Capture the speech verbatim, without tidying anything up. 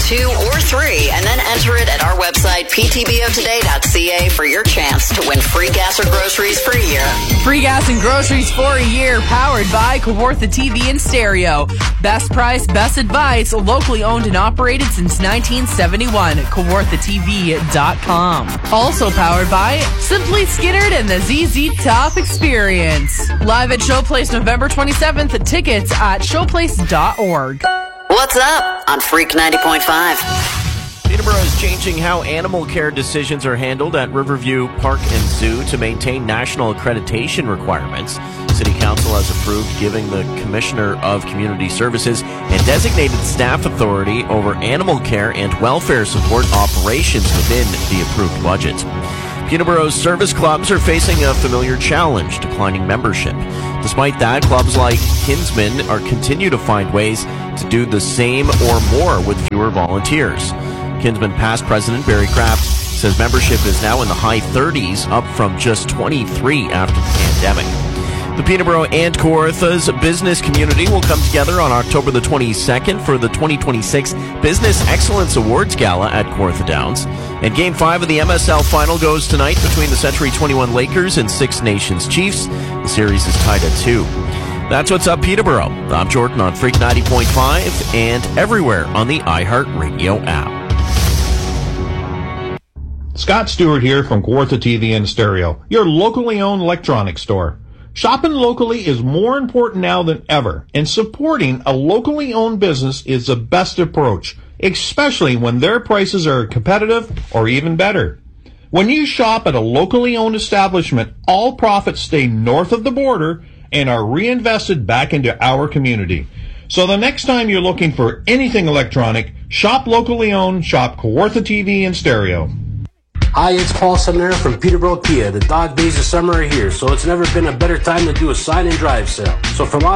two, or three, and then enter it at our website, p t b o today dot c a, for your chance to win free gas or groceries for a year. Free gas and groceries for a year, powered by Kawartha T V and Stereo. Best price, best advice, locally owned and operated since nineteen seventy-one. Kawartha T V dot com. Also powered by Simply Skinnered and the Z Z Top Experience. Live at Showplace November twenty-seventh. Tickets at showplace dot org. What's up on Freak ninety point five? Peterborough is changing how animal care decisions are handled at Riverview Park and Zoo to maintain national accreditation requirements. City Council has approved giving the Commissioner of Community Services and designated staff authority over animal care and welfare support operations within the approved budget. Peterborough's service clubs are facing a familiar challenge, declining membership. Despite that, clubs like Kinsman are continue to find ways to do the same or more with fewer volunteers. Kinsman past president Barry Kraft says membership is now in the high thirties, up from just twenty-three after the pandemic. The Peterborough and Kawartha's business community will come together on October the twenty-second for the twenty twenty-six Business Excellence Awards Gala at Kawartha Downs. And Game five of the M S L Final goes tonight between the Century twenty-one Lakers and Six Nations Chiefs. The series is tied at two. That's what's up, Peterborough. I'm Jordan on Freak ninety point five and everywhere on the iHeartRadio app. Scott Stewart here from Kawartha T V and Stereo, your locally owned electronics store. Shopping locally is more important now than ever, and supporting a locally owned business is the best approach, especially when their prices are competitive or even better. When you shop at a locally owned establishment, all profits stay north of the border and are reinvested back into our community. So the next time you're looking for anything electronic, shop locally owned, shop Kawartha T V and Stereo. Hi, it's Paul Seminara from Peterborough Kia. The dog days of summer are here, so it's never been a better time to do a sign and drive sale. So from